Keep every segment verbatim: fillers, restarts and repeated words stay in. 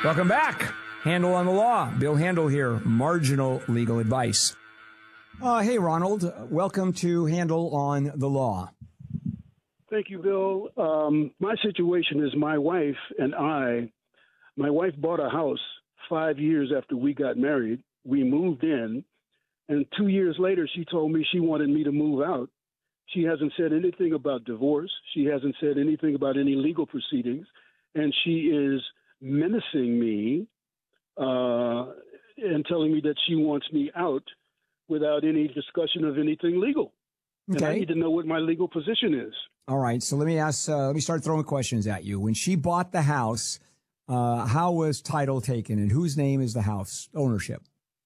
Welcome back. Handel on the Law. Bill Handel here, Marginal Legal Advice. Uh, hey, Ronald. Welcome to Handel on the Law. Thank you, Bill. Um, my situation is my wife and I, my wife bought a house five years after we got married. We moved in, and two years later, she told me she wanted me to move out. She hasn't said anything about divorce. She hasn't said anything about any legal proceedings, and she is menacing me uh, and telling me that she wants me out without any discussion of anything legal. Okay. And I need to know what my legal position is. All right. So let me ask, uh, let me start throwing questions at you. When she bought the house, uh, how was title taken and whose name is the house ownership?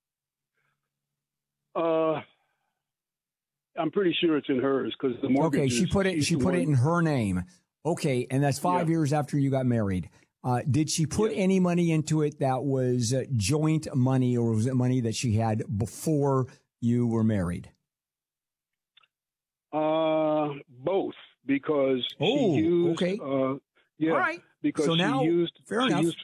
Uh, I'm pretty sure it's in hers because the mortgage. Okay. She put it, she put it in her name. Okay. And that's five yeah. years after you got married. Uh, did she put yeah. any money into it that was uh, joint money, or was it money that she had before you were married? Uh, both, because oh, she used, okay. uh, yeah, all right. because so now, she used, fair she enough. Used,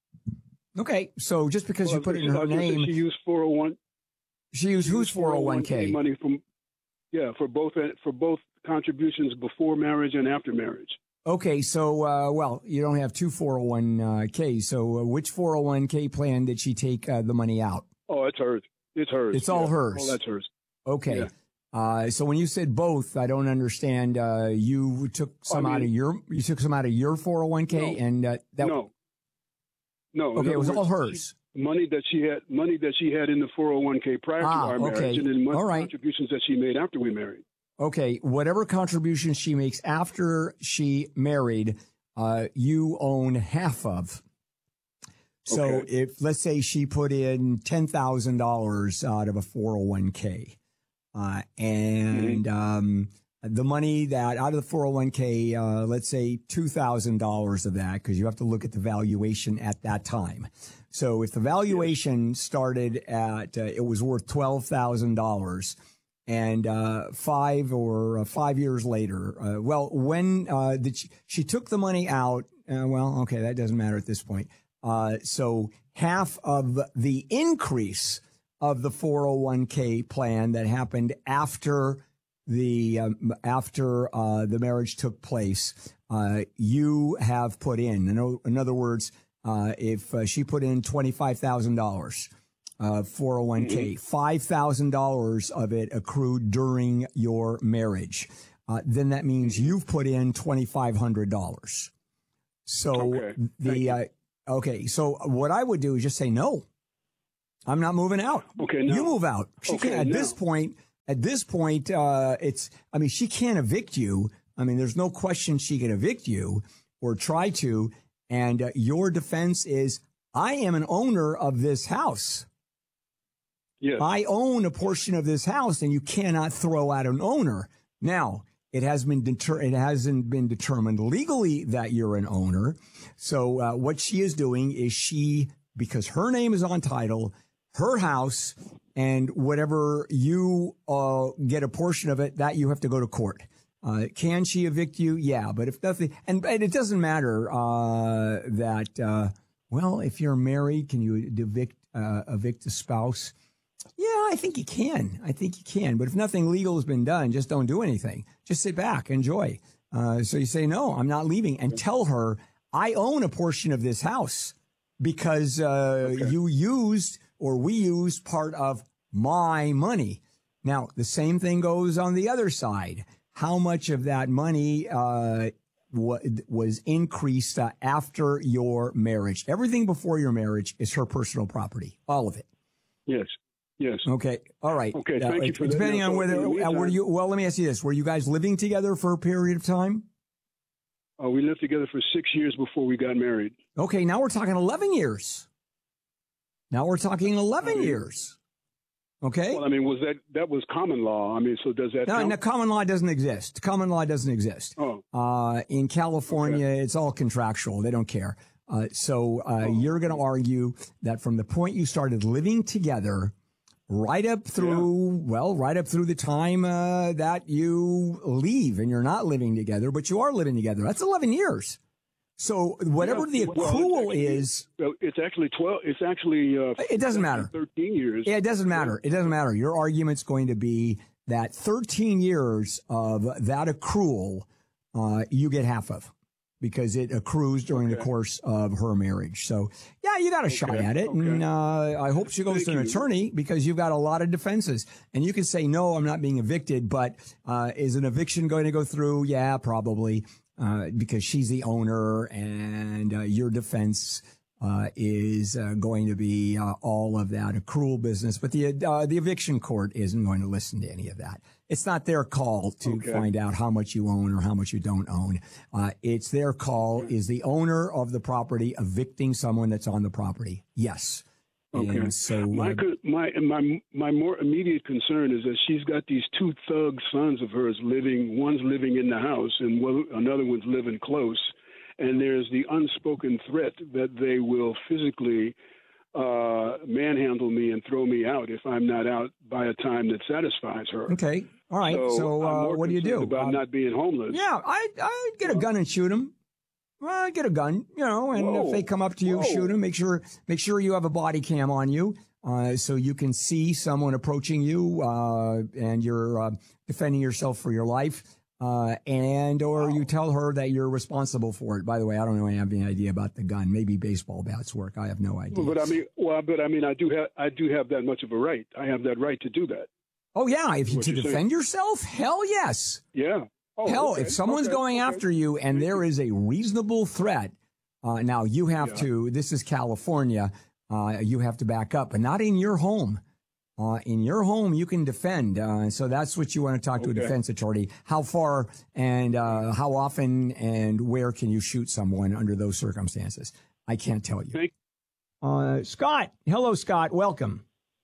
okay. So just because well, you put it in her name. She used four oh one. She used whose four oh one k? Money from, yeah, for both, for both contributions before marriage and after marriage. Okay, so, uh, well, you don't have two four oh one k, so uh, which four oh one k plan did she take uh, the money out? Oh, it's hers. It's hers. It's all yeah. hers. Oh, that's hers. Okay. Yeah. Uh, so when you said both, I don't understand, uh, you took some I mean, out of your, you took some out of your four oh one k no, and, uh, that. No. No. Okay, it was words, all hers. She, money that she had, money that she had in the four oh one k prior ah, to our okay. marriage, and then money all right. contributions that she made after we married. Okay, whatever contributions she makes after she married, uh, you own half of. So okay. if, let's say she put in ten thousand dollars out of a four oh one k, uh, and, mm-hmm. um, the money that out of the four oh one k, uh, let's say two thousand dollars of that, because you have to look at the valuation at that time. So if the valuation yes. started at, uh, it was worth twelve thousand dollars. And, uh, five or uh, five years later, uh, well, when, uh, did she, she took the money out, uh, well, okay, that doesn't matter at this point. Uh, so half of the increase of the four oh one k plan that happened after the, um, after, uh, the marriage took place, uh, you have put in. In, in other words, uh, if uh, she put in twenty-five thousand dollars, Uh, four oh one k, five thousand dollars of it accrued during your marriage. Uh, then that means you've put in twenty-five hundred dollars. So okay. the, uh, okay. So what I would do is just say, no, I'm not moving out. Okay. No. You move out. She okay, can't, at no. this point, at this point, uh, it's, I mean, she can't evict you. I mean, there's no question she can evict you or try to. And uh, your defense is, I am an owner of this house. Yes. I own a portion of this house, and you cannot throw out an owner. Now, it has been deter- it hasn't been determined legally that you're an owner. So uh, what she is doing is she, because her name is on title, her house, and whatever you uh, get a portion of it, that you have to go to court. Uh, can she evict you? Yeah, but if nothing, and, and it doesn't matter uh, that. Uh, well, if you're married, can you evict uh, evict a spouse? Yeah, I think you can. I think you can. But if nothing legal has been done, just don't do anything. Just sit back, enjoy. Uh, so you say, no, I'm not leaving, and tell her, I own a portion of this house because, uh, okay. you used or we used part of my money. Now, the same thing goes on the other side. How much of that money, uh, was increased uh, after your marriage? Everything before your marriage is her personal property. All of it. Yes. Yes. Okay. All right. Okay. Thank uh, you for depending that. on whether uh, were you. Well, let me ask you this: were you guys living together for a period of time? Uh, we lived together for six years before we got married. Okay. Now we're talking eleven years. Now we're talking eleven I mean, years. Okay. Well, I mean, was that that was common law? I mean, so does that? No, count? no, common law doesn't exist. Common law doesn't exist. Oh. Uh, in California, okay. It's all contractual. They don't care. Uh, so uh, oh. you're going to argue that from the point you started living together, right up through, yeah. well, right up through the time uh, that you leave and you're not living together, but you are living together. That's eleven years. So whatever Yeah, the well, it's accrual actually- is, well, it's actually twelve. It's actually uh, it doesn't matter. thirteen years. Yeah, it doesn't matter. It doesn't matter. Your argument's going to be that thirteen years of that accrual, uh, you get half of, because it accrues during Okay. the course of her marriage. So, yeah, you got a shot Okay. at it. Okay. And uh, I hope she goes Thank to an you. attorney, because you've got a lot of defenses. And you can say, no, I'm not being evicted, but uh, is an eviction going to go through? Yeah, probably, uh, because she's the owner, and uh, your defense uh, is uh, going to be uh, all of that accrual business. But the uh, the eviction court isn't going to listen to any of that. It's not their call to Okay. find out how much you own or how much you don't own. Uh, it's their call. Is the owner of the property evicting someone that's on the property? Yes. Okay. And so, My uh, co- my my my more immediate concern is that she's got these two thug sons of hers living. One's living in the house, and one, another one's living close. And there's the unspoken threat that they will physically uh, manhandle me and throw me out if I'm not out by a time that satisfies her. okay. All right. So, So, I'm uh, more what do you concerned do? about Uh, not being homeless? Yeah, I I get a gun and shoot them. Well, I get a gun, you know, and Whoa. if they come up to you, Whoa. shoot them. Make sure make sure you have a body cam on you, uh, so you can see someone approaching you, uh, and you're uh, defending yourself for your life. Uh, and or you tell her that you're responsible for it. By the way, I don't know have any idea about the gun. Maybe baseball bats work. I have no idea. But I mean, well, but I mean, I do have I do have that much of a right. I have that right to do that. Oh yeah, if you What to you're saying. defend yourself, hell yes. Yeah. Oh, Hell, okay. if someone's Okay. going Okay. after you and there is a reasonable threat, uh, now you have Yeah. to, this is California, uh, you have to back up, but not in your home. Uh, in your home, you can defend. Uh, so that's what you want to talk to a Okay. defense attorney. How far and uh, how often and where can you shoot someone under those circumstances? I can't tell you. Thank- Uh, Scott. Hello, Scott. Welcome.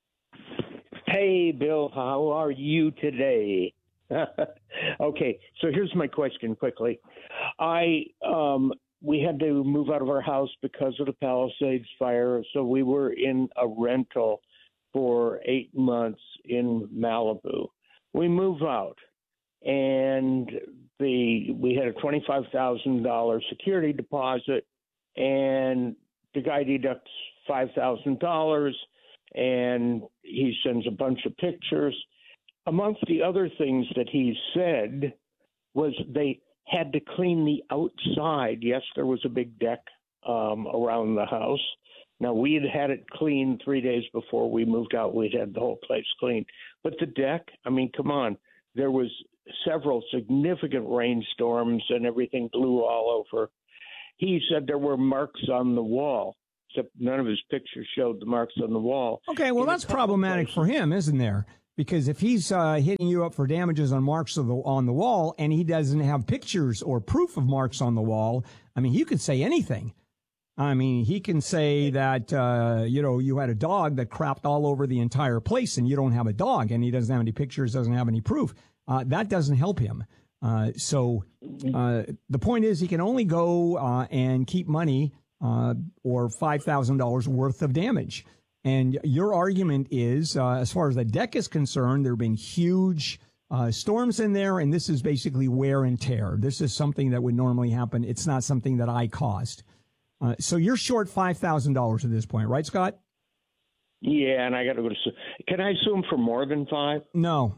Hey, Bill, how are you today? Okay, so here's my question quickly. I um, we had to move out of our house because of the Palisades fire, so we were in a rental for eight months in Malibu. We move out, and the we had a twenty-five thousand dollars security deposit, and the guy deducts five thousand dollars, and he sends a bunch of pictures. Amongst the other things that he said was they had to clean the outside. Yes, there was a big deck um, around the house. Now, we had had it cleaned three days before we moved out. We'd had the whole place cleaned. But the deck, I mean, come on. There was several significant rainstorms and everything blew all over. He said there were marks on the wall, except none of his pictures showed the marks on the wall. Okay, well, In a that's couple problematic places. for him, isn't there? Because if he's uh, hitting you up for damages on marks of the, on the wall and he doesn't have pictures or proof of marks on the wall, I mean, he could say anything. I mean, he can say that, uh, you know, you had a dog that crapped all over the entire place and you don't have a dog and he doesn't have any pictures, doesn't have any proof. Uh, that doesn't help him. Uh, so uh, the point is he can only go uh, and keep money uh, or five thousand dollars worth of damage. And your argument is, uh, as far as the deck is concerned, there have been huge uh, storms in there, and this is basically wear and tear. This is something that would normally happen. It's not something that I caused. Uh, so you're short five thousand dollars at this point, right, Scott? Yeah, and I got to go to. su- Can I sue him for more than five? No.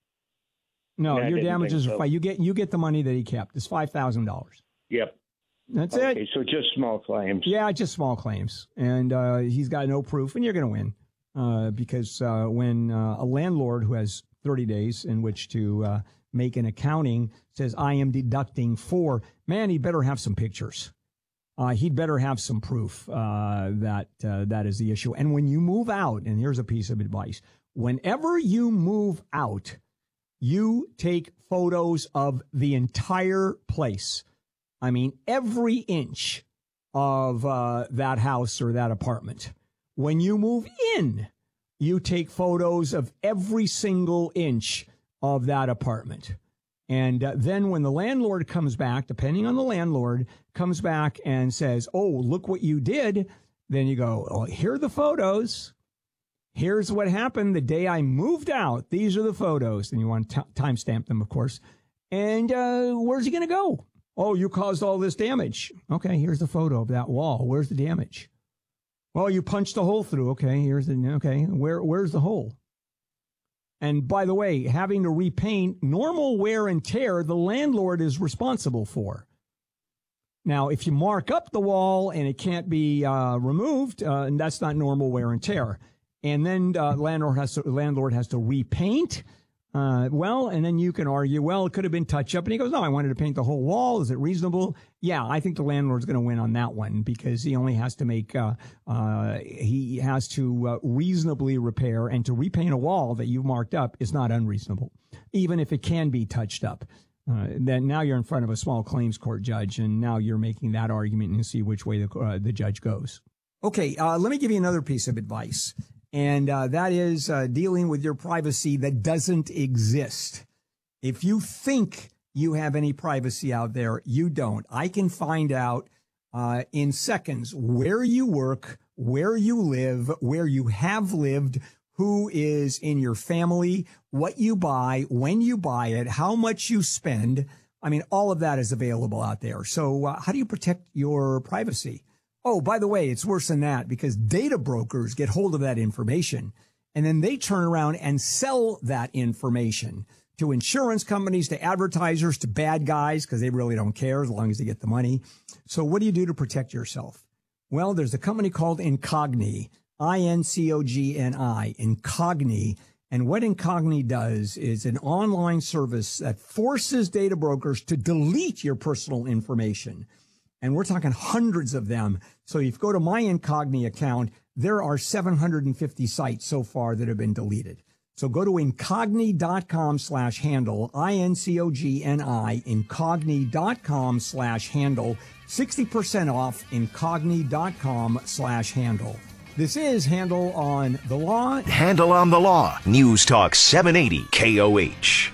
No, Yeah, I your didn't damages think are so. fine. You get you get the money that he kept. It's five thousand dollars. Yep. That's Okay, it. so just small claims. Yeah, just small claims, and uh, he's got no proof, and you're going to win uh, because uh, when uh, a landlord who has thirty days in which to uh, make an accounting says I am deducting for, man, he better have some pictures. Uh, he'd better have some proof uh, that uh, that is the issue. And when you move out, and here's a piece of advice: whenever you move out, you take photos of the entire place. I mean, every inch of uh, that house or that apartment. When you move in, you take photos of every single inch of that apartment. And uh, then when the landlord comes back, depending on the landlord, comes back and says, oh, look what you did, then you go, oh, here are the photos. Here's what happened the day I moved out. These are the photos. And you want to t- timestamp them, of course. And uh, where's he going to go? Oh, you caused all this damage. Okay, here's the photo of that wall. Where's the damage? Well, you punched a hole through. Okay, here's the, okay, where, where's the hole? And by the way, having to repaint, normal wear and tear, the landlord is responsible for. Now, if you mark up the wall and it can't be uh, removed, uh, and that's not normal wear and tear. And then uh, landlord has to, landlord has to repaint. Uh, well, and then you can argue, well, it could have been touch up. And he goes, no, I wanted to paint the whole wall. Is it reasonable? Yeah, I think the landlord's going to win on that one because he only has to make, uh, uh, he has to uh, reasonably repair, and to repaint a wall that you've marked up is not unreasonable, even if it can be touched up. Uh, then now you're in front of a small claims court judge, and now you're making that argument and see which way the, uh, the judge goes. Okay, uh, let me give you another piece of advice. And uh, that is uh, dealing with your privacy that doesn't exist. If you think you have any privacy out there, you don't. I can find out uh, in seconds where you work, where you live, where you have lived, who is in your family, what you buy, when you buy it, how much you spend. I mean, all of that is available out there. So uh, how do you protect your privacy? Oh, by the way, it's worse than that because data brokers get hold of that information and then they turn around and sell that information to insurance companies, to advertisers, to bad guys because they really don't care as long as they get the money. So what do you do to protect yourself? Well, there's a company called Incogni, I N C O G N I, Incogni. And what Incogni does is an online service that forces data brokers to delete your personal information. And we're talking hundreds of them. So if you go to my Incogni account, there are seven hundred fifty sites so far that have been deleted. So go to incogni.com slash handle, I N C O G N I, incogni.com slash handle, sixty percent off incogni.com slash handle. This is Handle on the Law. Handle on the Law. News Talk seven eighty K O H.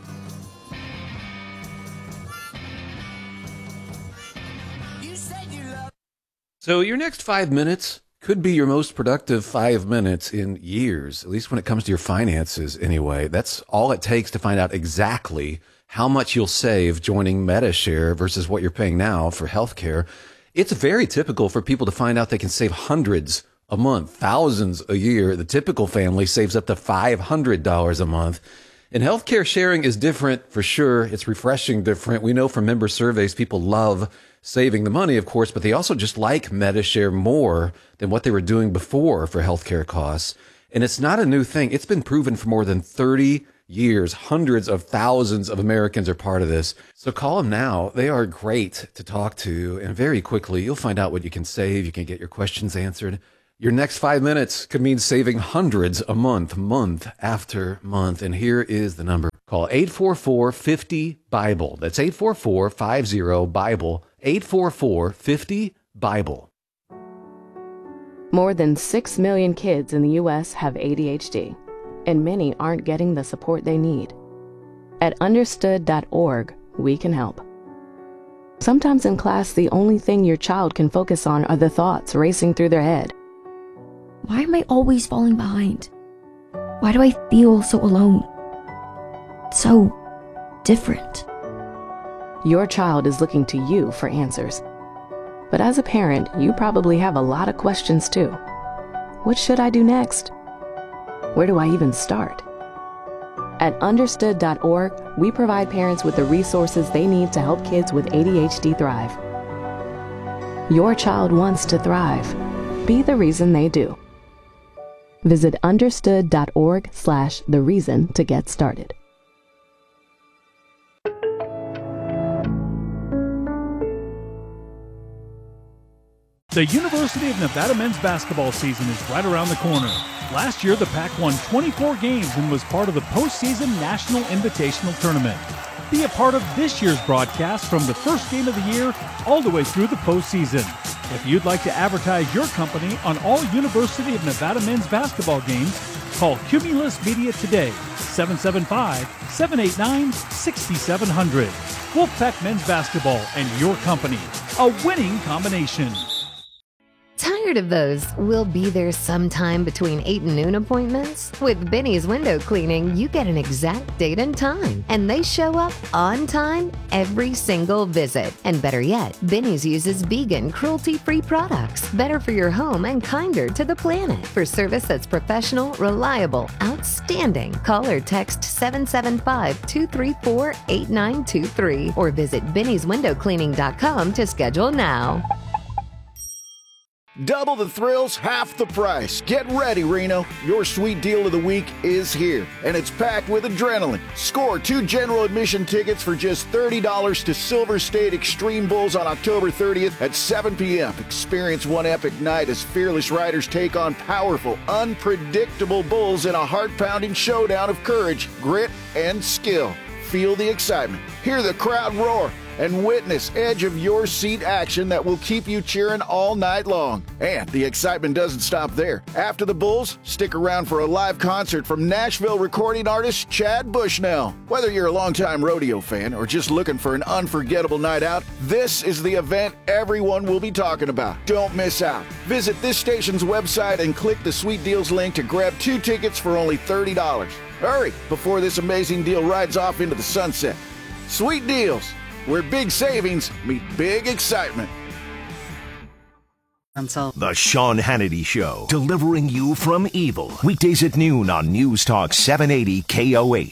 So your next five minutes could be your most productive five minutes in years, at least when it comes to your finances anyway. That's all it takes to find out exactly how much you'll save joining Medi-Share versus what you're paying now for healthcare. It's very typical for people to find out they can save hundreds a month, thousands a year. The typical family saves up to five hundred dollars a month. And healthcare sharing is different for sure. It's refreshing different. We know from member surveys, people love saving the money, of course, but they also just like Medi-Share more than what they were doing before for healthcare costs. And it's not a new thing. It's been proven for more than thirty years. Hundreds of thousands of Americans are part of this. So call them now. They are great to talk to. And very quickly, you'll find out what you can save. You can get your questions answered. Your next five minutes could mean saving hundreds a month, month after month. And here is the number. Call eight four four, five zero, BIBLE. That's eight four four, five zero, BIBLE. eight four four, five zero, BIBLE. More than six million kids in the U S have A D H D, and many aren't getting the support they need. At understood dot org, we can help. Sometimes in class, the only thing your child can focus on are the thoughts racing through their head. Why am I always falling behind? Why do I feel so alone? So different. Your child is looking to you for answers. But as a parent, you probably have a lot of questions too. What should I do next? Where do I even start? At understood dot org, we provide parents with the resources they need to help kids with A D H D thrive. Your child wants to thrive. Be the reason they do. Visit understood dot org slash the reason to get started. The University of Nevada men's basketball season is right around the corner. Last year, the Pac won twenty-four games and was part of the postseason National Invitational Tournament. Be a part of this year's broadcast from the first game of the year all the way through the postseason. If you'd like to advertise your company on all University of Nevada men's basketball games, call Cumulus Media today, seven seven five, seven eight nine, six seven zero zero. Wolfpack Men's Basketball and your company, a winning combination. tired of those "we'll be there sometime between eight and noon" appointments? With Benny's Window Cleaning, you get an exact date and time, and they show up on time every single visit. And better yet, Benny's uses vegan, cruelty-free products, better for your home and kinder to the planet. For service that's professional, reliable, outstanding, call or text seven seven five, two three four, eight nine two three or visit Benny's Window Cleaning dot com to schedule now. Double the thrills, half the price. Get ready, Reno. Your sweet deal of the week is here, and it's packed with adrenaline. Score two general admission tickets for just thirty dollars to Silver State Extreme Bulls on October thirtieth at seven p.m. Experience one epic night as fearless riders take on powerful, unpredictable bulls in a heart-pounding showdown of courage, grit, and skill. Feel the excitement, hear the crowd roar, and witness edge-of-your-seat action that will keep you cheering all night long. And the excitement doesn't stop there. After the Bulls, stick around for a live concert from Nashville recording artist Chad Bushnell. Whether you're a longtime rodeo fan or just looking for an unforgettable night out, this is the event everyone will be talking about. Don't miss out. Visit this station's website and click the Sweet Deals link to grab two tickets for only thirty dollars. Hurry before this amazing deal rides off into the sunset. Sweet Deals, where big savings meet big excitement. The Sean Hannity Show, delivering you from evil. Weekdays at noon on News Talk seven eighty K O eight.